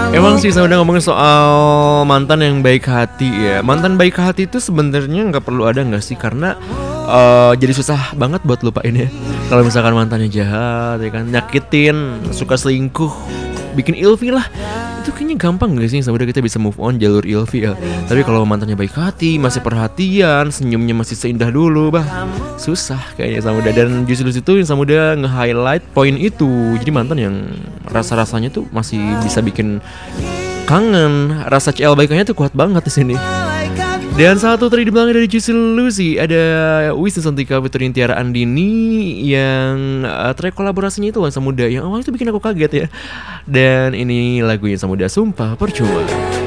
Emang sih saya udah ngomongin soal mantan yang baik hati ya. Mantan baik hati itu sebenarnya nggak perlu ada nggak sih? Karena jadi susah banget buat lupain ya. Kalau misalkan mantannya jahat, ya kan, nyakitin, suka selingkuh, bikin ilfil lah. Itu kayaknya gampang gak sih sampai kita bisa move on jalur ilfil ya. Tapi kalau mantannya baik hati, masih perhatian, senyumnya masih seindah dulu, bah susah kayaknya Samuda. Dan justru situ yang Samuda nge-highlight poin itu. Jadi mantan yang rasa-rasanya tuh masih bisa bikin kangen, rasa CL baikannya tuh kuat banget di sini. Dan satu tadi di belakang dari Juicy Lucy ada Wisnu Santika featuring Tiara Andini yang track kolaborasinya itu Samuda yang awalnya itu bikin aku kaget ya. Dan ini lagunya Samuda Sumpah Percuma.